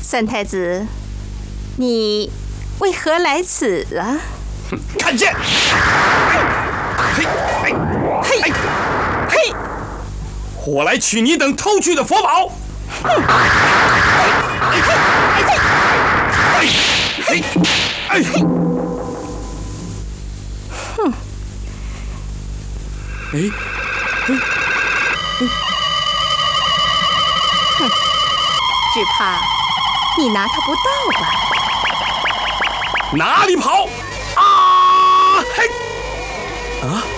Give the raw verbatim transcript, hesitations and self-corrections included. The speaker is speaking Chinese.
三太子，你为何来此啊？ 看剑！嘿，嘿，嘿，嘿！我来取你等偷去的佛宝。哼！嘿，嘿，嘿，嘿！哼！哎，哎，哎！ 哼！只怕你拿他不到吧？ 哪里跑！啊！嘿！啊！